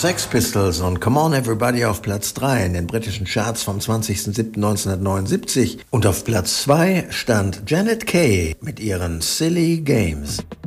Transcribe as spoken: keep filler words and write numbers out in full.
Sex Pistols und Come On Everybody auf Platz drei in den britischen Charts vom zwanzigsten siebten neunzehnhundertneunundsiebzig und auf Platz zwei stand Janet Kay mit ihren Silly Games.